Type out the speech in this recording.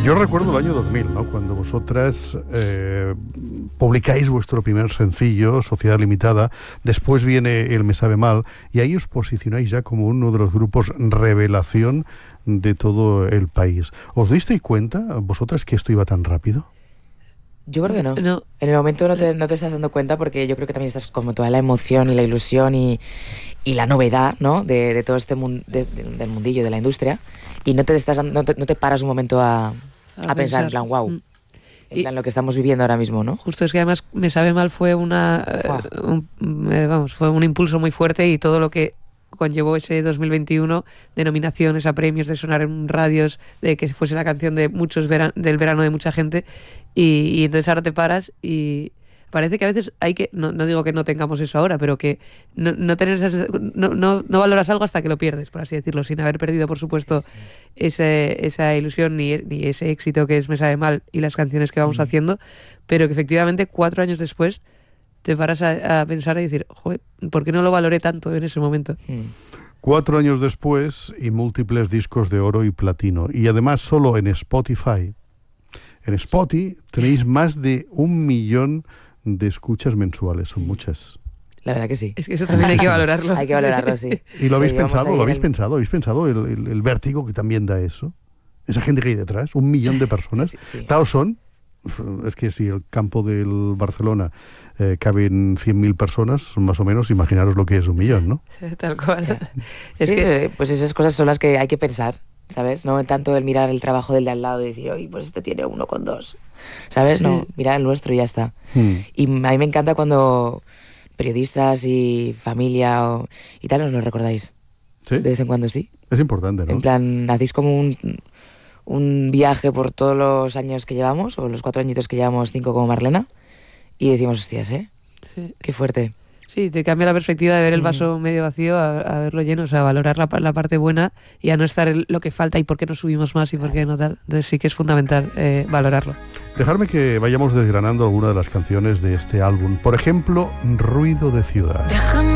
Yo recuerdo el año 2000, ¿no? Cuando vosotras publicáis vuestro primer sencillo, Sociedad Limitada, después viene El Me Sabe Mal, y ahí os posicionáis ya como uno de los grupos revelación de todo el país. ¿Os disteis cuenta, vosotras, que esto iba tan rápido? Yo creo que no. No. En el momento no te estás dando cuenta, porque yo creo que también estás como toda la emoción y la ilusión y la novedad, ¿no? De todo este mundo, del mundillo, de la industria, y no te paras un momento a pensar en plan, wow, en plan lo que estamos viviendo ahora mismo, ¿no? Justo, es que además Me Sabe Mal fue fue un impulso muy fuerte, y todo lo que conllevó ese 2021 de nominaciones a premios, de sonar en radios, de que fuese la canción de muchos del verano de mucha gente, y entonces ahora te paras y parece que a veces hay que, no digo que no tengamos eso ahora, pero que no tener no valoras algo hasta que lo pierdes, por así decirlo, sin haber perdido, por supuesto, esa ilusión ni ese éxito que es Me Sabe Mal y las canciones que vamos haciendo, pero que efectivamente 4 años después te paras a pensar y decir, joder, ¿por qué no lo valoré tanto en ese momento? 4 años después y múltiples discos de oro y platino. Y además solo en Spotify. En Spotify tenéis más de 1 millón de escuchas mensuales. Son muchas. La verdad que sí. Es que eso también hay que valorarlo. Hay que valorarlo, sí. ¿Y lo habéis pensado? ¿Lo habéis pensado? pensado? ¿Habéis pensado el vértigo que también da eso? Esa gente que hay detrás, 1 millón de personas. Sí. Taos son... Es que si el campo del Barcelona caben 100.000 personas, más o menos, imaginaros lo que es 1 millón, ¿no? Tal cual. Sí. Es Sí, que pues esas cosas son las que hay que pensar, ¿sabes? No tanto el mirar el trabajo del de al lado y decir, oye, pues este tiene 1,2, ¿sabes? Sí. No, mirar el nuestro y ya está. Y a mí me encanta cuando periodistas y familia y tal os lo recordáis. Sí, De vez en cuando sí. es importante, ¿no? En plan, hacéis como un viaje por todos los años que llevamos, o los 4 añitos que llevamos, 5 como Marlena, y decimos, hostias, sí. qué fuerte. Sí, te cambia la perspectiva de ver el vaso medio vacío a verlo lleno, o sea, valorar la parte buena y a no estar en lo que falta y por qué no subimos más y por qué no tal. Entonces sí que es fundamental valorarlo. Dejarme que vayamos desgranando algunas de las canciones de este álbum. Por ejemplo, Ruido de Ciudad. Déjame